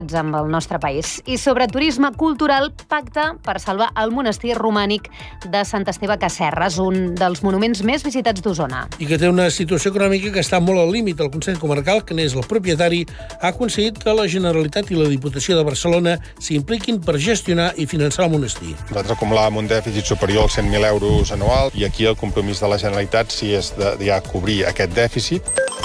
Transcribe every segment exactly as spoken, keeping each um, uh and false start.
amb el nostre país. I sobre turisme cultural, pacte per salvar el monestir romànic de Sant Esteve Casserres, un dels monuments més visitats d'Osona. I que té una situació econòmica que està molt al límit. El Consell Comarcal, que n'és el propietari, ha aconseguit que la Generalitat i la Diputació de Barcelona s'impliquin per gestionar i finançar el monestir. Nosaltres acumulàvem un dèficit superior als cent mil euros anual i aquí el compromís de la Generalitat si és de ja cobrir aquest dèficit.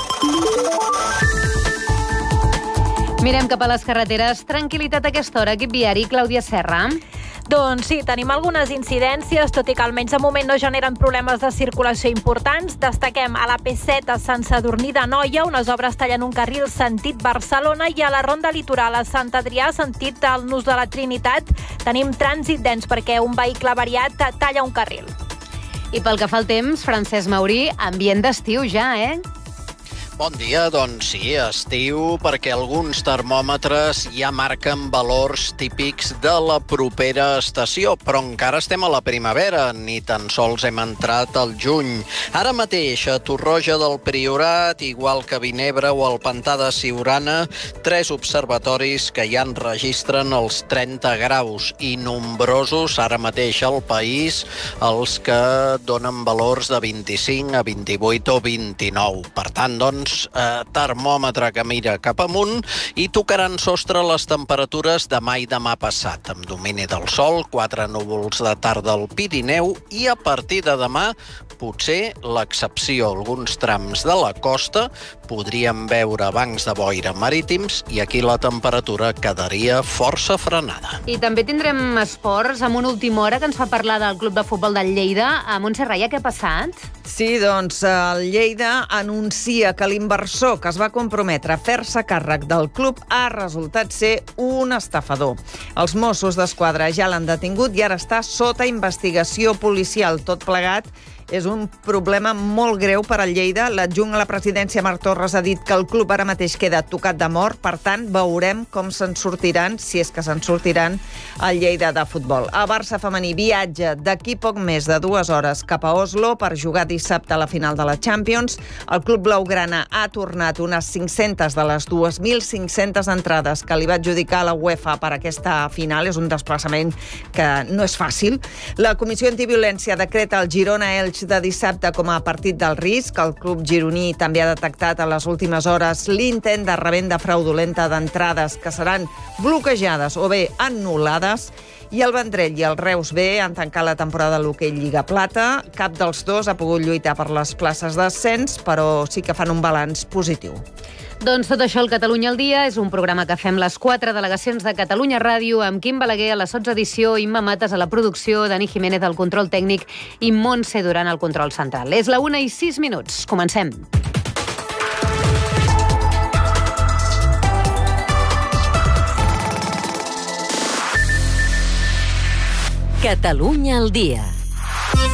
Mirem cap a les carreteres. Tranquil·litat a aquesta hora. Equip viari, Clàudia Serra. Doncs sí, tenim algunes incidències, tot i que almenys de moment no generen problemes de circulació importants. Destaquem a la P set a Sant Sadurní d'Anoia, unes obres tallen un carril sentit Barcelona, i a la Ronda Litoral a Sant Adrià, sentit el Nus de la Trinitat, tenim trànsit dens perquè un vehicle variat talla un carril. I pel que fa al temps, Francesc Maurí, ambient d'estiu ja, eh? Bon dia, doncs sí, estiu, perquè alguns termòmetres ja marquen valors típics de la propera estació, però encara estem a la primavera, ni tan sols hem entrat al juny. Ara mateix, a Torroja del Priorat, igual que a Vinebre o al Pantà de Siurana, tres observatoris que ja enregistren els trenta graus, i nombrosos ara mateix al país els que donen valors de vint-i-cinc a vint-i-vuit o vint-i-nou. Per tant, doncs, Eh, termòmetre que mira cap amunt, i tocaran sostre les temperatures demà i demà passat, amb domini del sol, quatre núvols de tarda al Pirineu, i a partir de demà potser l'excepció. Alguns trams de la costa podríem veure bancs de boira marítims i aquí la temperatura quedaria força frenada. I també tindrem esports amb una última hora que ens fa parlar del Club de Futbol del Lleida. A Montse Raia, què ha passat? Sí, doncs el Lleida anuncia que l'inversor que es va comprometre a fer-se càrrec del club ha resultat ser un estafador. Els Mossos d'Esquadra ja l'han detingut i ara està sota investigació policial. Tot plegat és un problema molt greu per al Lleida. L'adjunt a la presidència, Marc Torres, ha dit que el club ara mateix queda tocat de mort. Per tant, veurem com se'n sortiran, si és que se'n sortiran, al Lleida de futbol. El Barça femení viatja d'aquí poc més de dues hores cap a Oslo per jugar dissabte a la final de la Champions. El club blaugrana ha tornat unes cinc-centes de les dos mil cinc-centes entrades que li va adjudicar la UEFA per aquesta final. És un desplaçament que no és fàcil. La Comissió Antiviolència decreta el Girona-Elx de dissabte com a partit del risc. El club gironí també ha detectat a les últimes hores l'intent de revenda fraudulenta d'entrades que seran bloquejades o bé anul·lades. I el Vendrell i el Reus B han tancat la temporada de l'hoquei Lliga Plata. Cap dels dos ha pogut lluitar per les places d'ascens, però sí que fan un balanç positiu. Doncs tot això al Catalunya al dia és un programa que fem les quatre delegacions de Catalunya Ràdio, amb Quim Balaguer a la sotsedició, Imma Mates a la producció, Dani Jiménez al control tècnic i Montse Duran al control central. És la una i sis minuts. Comencem. Catalunya al dia.